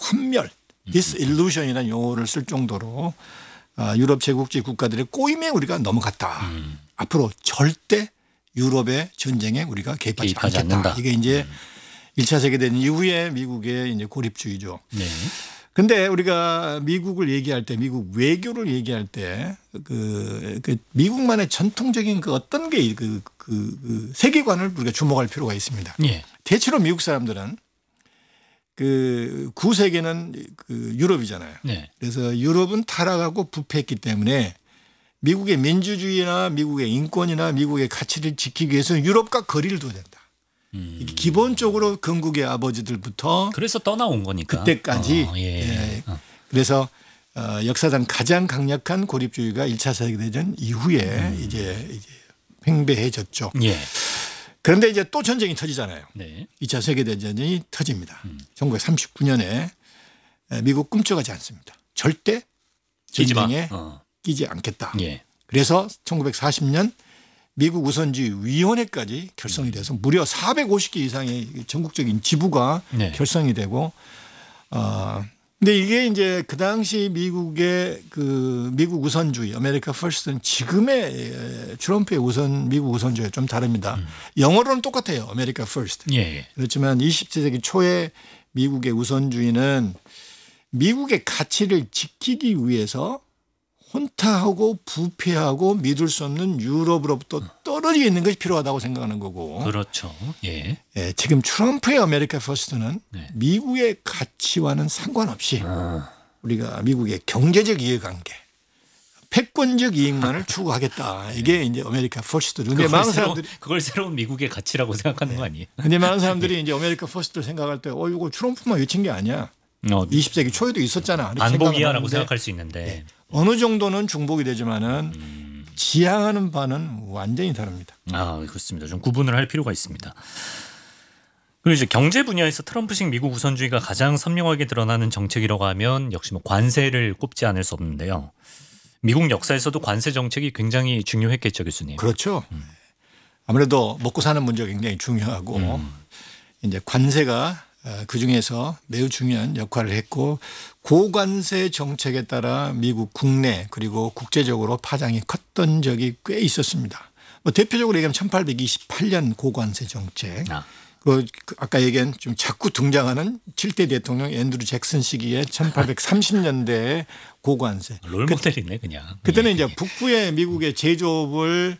환멸, disillusion이라는 용어를 쓸 정도로 유럽 제국주의 국가들의 꼬임에 우리가 넘어갔다. 앞으로 절대 유럽의 전쟁에 우리가 개입하지 않겠다. 않는다. 이게 이제 1차 세계대전 이후에 미국의 이제 고립주의죠. 네. 근데 우리가 미국을 얘기할 때, 미국 외교를 얘기할 때 그 미국만의 전통적인 그 어떤 게 그 세계관을 우리가 주목할 필요가 있습니다. 예. 대체로 미국 사람들은 그 구세계는 그 유럽이잖아요. 네. 그래서 유럽은 타락하고 부패했기 때문에 미국의 민주주의나 미국의 인권이나 미국의 가치를 지키기 위해서는 유럽과 거리를 둬야 된다. 기본적으로 건국의 아버지들부터 그래서 떠나온 거니까. 그때까지 예. 그래서 역사상 가장 강력한 고립주의가 1차 세계대전 이후에 이제 팽배해졌죠. 예. 그런데 이제 또 전쟁이 터지잖아요. 네. 2차 세계대전이 터집니다. 1939년에 미국 꿈쩍하지 않습니다. 절대 전쟁에 끼지 않겠다. 예. 그래서 1940년 미국 우선주의 위원회까지 결성이 돼서 무려 450개 이상의 전국적인 지부가 네. 결성이 되고 근데 이게 이제 그 당시 미국의 그 미국 우선주의 아메리카 퍼스트는 지금의 트럼프의 미국 우선주의와 좀 다릅니다. 영어로는 똑같아요. 아메리카 퍼스트. 예. 그렇지만 20세기 초에 미국의 우선주의는 미국의 가치를 지키기 위해서 혼탁하고 부패하고 믿을 수 없는 유럽으로부터 떨어져 있는 것이 필요하다고 생각하는 거고. 그렇죠. 예. 지금 트럼프의 아메리카 퍼스트는 네. 미국의 가치와는 상관없이 우리가 미국의 경제적 이해관계, 패권적 이익만을 추구하겠다. 이게 이제 아메리카 퍼스트죠. 근데 많은 사람들이 그걸 새로운 미국의 가치라고 생각하는 거 아니에요? 근데 많은 사람들이 이제 아메리카 퍼스트를 생각할 때 이거 트럼프만 외친 게 아니야. 20세기 초에도 있었잖아. 반복이야라고 생각할 수 있는데 어느 정도는 중복이 되지만은 지향하는 바는 완전히 다릅니다. 그렇습니다. 좀 구분을 할 필요가 있습니다. 그리고 이제 경제 분야에서 트럼프식 미국 우선주의가 가장 선명하게 드러나는 정책이라고 하면 역시 뭐 관세를 꼽지 않을 수 없는데요. 미국 역사에서도 관세 정책이 굉장히 중요했겠죠, 교수님. 그렇죠. 아무래도 먹고 사는 문제가 굉장히 중요하고 이제 관세가 그중에서 매우 중요한 역할을 했고 고관세 정책에 따라 미국 국내 그리고 국제적으로 파장이 컸던 적이 꽤 있었습니다. 뭐 대표적으로 얘기하면 1828년 고관세 정책 그리고 아까 얘기한 좀 자꾸 등장하는 7대 대통령 앤드루 잭슨 시기에 1830년대의 고관세. 롤모델이네 그냥. 그때는 이제 북부의 미국의 제조업을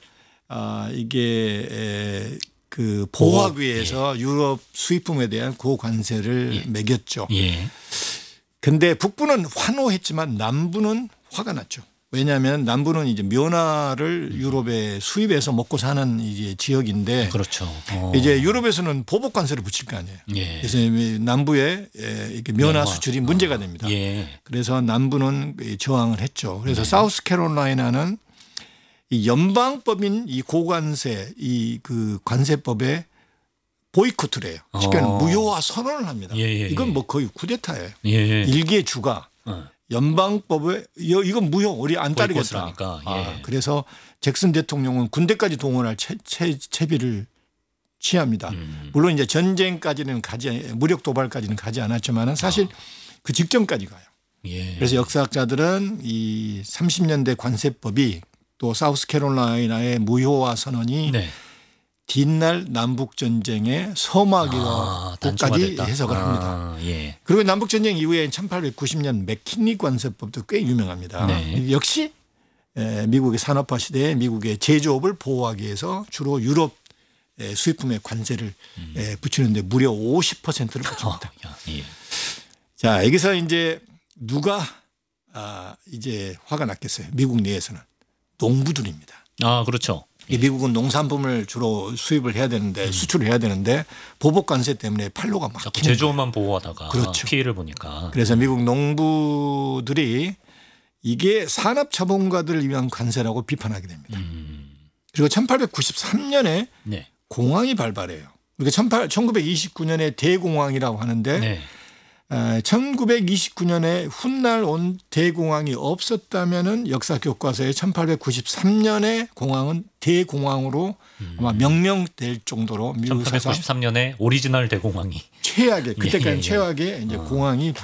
이게 그 보호하기 위해서 유럽 수입품에 대한 고관세를 매겼죠. 그런데 북부는 환호했지만 남부는 화가 났죠. 왜냐하면 남부는 이제 면화를 유럽에 수입해서 먹고 사는 이제 지역인데, 그렇죠. 이제 유럽에서는 보복 관세를 붙일 거 아니에요. 그래서 남부에 이렇게 면화 수출이 문제가 됩니다. 그래서 남부는 저항을 했죠. 그래서 사우스캐롤라이나는 이 연방법인 이 고관세 이 그 관세법에 보이콧을 해요. 쉽게 말하면 무효화 선언을 합니다. 이건 뭐 거의 쿠데타예요. 일개 주가 연방법에 이건 무효 우리 안 따르겠다. 그래서 잭슨 대통령은 군대까지 동원할 채비를 취합니다. 물론 이제 전쟁까지는 무력 도발까지는 가지 않았지만 사실 그 직전까지 가요. 그래서 역사학자들은 이 30년대 관세법이 또 사우스캐롤라이나의 무효화 선언이 뒷날 남북전쟁의 서막이라고까지 해석을 합니다. 그리고 남북전쟁 이후에 1890년 맥킨리 관세법도 꽤 유명합니다. 역시 미국의 산업화 시대에 미국의 제조업을 보호하기 위해서 주로 유럽 수입품에 관세를 붙이는데 무려 50%를 붙입니다. 자, 여기서 이제 누가 이제 화가 났겠어요. 미국 내에서는. 농부들입니다. 그렇죠. 미국은 농산품을 주로 수입을 해야 되는데 수출을 해야 되는데 보복 관세 때문에 판로가 막히는 거예요. 제조업만 보호하다가 피해를 보니까. 그래서 미국 농부들이 이게 산업 자본가들을 위한 관세라고 비판하게 됩니다. 그리고 1893년에 공황이 발발해요. 그러니까 1929년에 대공황이라고 하는데 1929년에 훗날 온 대공황이 없었다면은 역사 교과서에 1893년의 공황은 대공황으로 아마 명명될 정도로 미국 사상 1893년에 오리지널 대공황이 최악의 그때까지 최악의 이제 공황이